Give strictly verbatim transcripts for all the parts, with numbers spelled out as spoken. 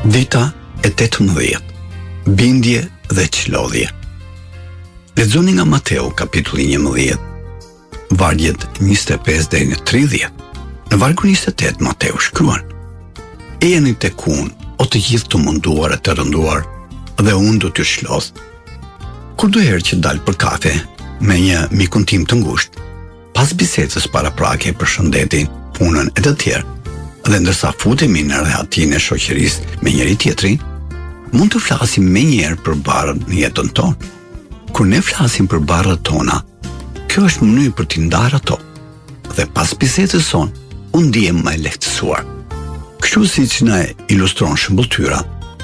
Dita e tetëmbëdhjetë. Bindje dhe çlodhje. Lexoni nga Mateu kapitulli njëmbëdhjetë, vargjet njëzet e pesë deri në tridhjetë. Në vargun njëzet e tetë Mateu shkruan: E jeni tek unë, o të gjithë të munduar e të rënduar, dhe unë do t'ju shlodh. Kur do herë që dal për kafe me një mikun tim të ngushtë, pas bisedës paraprake për shëndetin, punën e të tjerë, dhe ndërsa futemi në rrethatinë e shoqërisë me njëri tjetrin, mund të flasim me njerë për barën në jetën tonë. Kur ne flasim për barët tona, kjo është mënyrë për t'i ndarë ato, dhe pas bisedës son, unë ndihem më e lehtësuar. Kështu si që na ilustron shëmbulltyra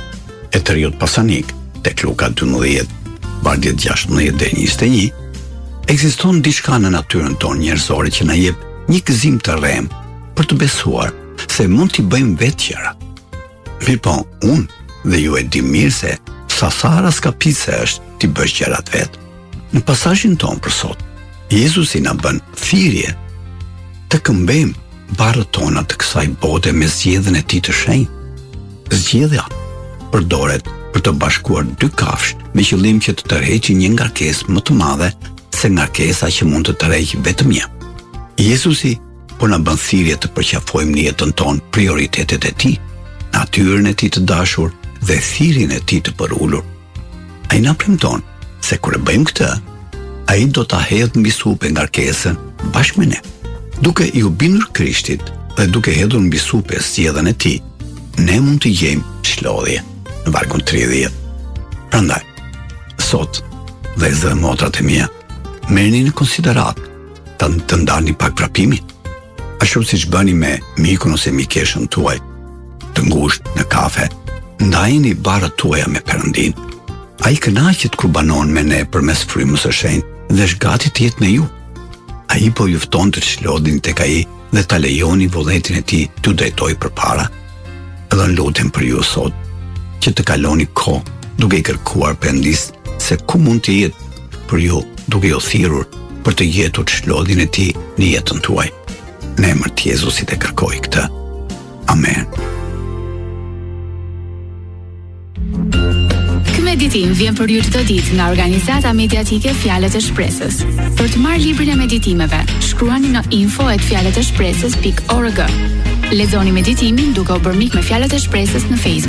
e të riut pasanik, tek Luka dymbëdhjetë, vargjet gjashtëmbëdhjetë deri njëzet e një, ekziston diçka në natyrën tonë njerëzore që na jep një gëzim të rrem për të besuar se mund t'i bëjmë vetë gjëra. Mirë po, unë dhe ju e di mirë se sa sara s'ka pise është t'i bësh gjërat vetë. Në pasazhin tonë për sot, Jezusi na bën thirrje të këmbejmë barët tona të kësaj bote me zgjedhjen e tij të shenjtë. Zgjedhja përdoret për të bashkuar dy kafsh me qëllim që të tërheqë një ngarkesë më të madhe se ngarkesa që mund të tërheqë vetëm një. Jezusi po na bën thirrje të përqafojmë në jetën tonë prioritetet e tij, natyrën e tij të dashur dhe thirrjen e tij të përulur. Ai na premton se kur e bëjmë këtë, ai do ta hedhë mbi supë ngarkesën bashkë me ne. Duke i u bindur Krishtit dhe duke hedhur mbi supë zgjedhjen e tij, ne mund të gjejmë çlodhje në vargun tridhjetë. Prandaj, sot, vëllezër dhe motrat e mia, merrni në konsiderat të, të ndarni pak vrapimin. Ashtu siç bëni me mikun ose mikeshën tuaj, të ngushtë në kafe, ndajeni barët tuaja me Perëndin. Ai kënaqet kur banon me ne përmes frymës së shenjtë dhe është gati të jetë me ju. Ai po ju fton të çlodheni tek ai dhe ta lejoni vullnetin e tij t'ju drejtojë përpara. Edhe lutem për ju sot që të kaloni kohë duke i kërkuar Perëndis se ku mund të jetë për ju, duke ju thirrur për të gjetur çlodhin e tij në jetën tuaj. Në emër të Jezusit e kërkoj këtë. Amen. Ky meditim vjen për ju çdo ditë nga organizata mediatike Fjalët e Shpresës. Për të marrë librin e meditimeve, shkruani në info at fjaleteshpresës pikë org. Lexoni meditimin duke u bërë mik me Fjalët e Shpresës në Facebook.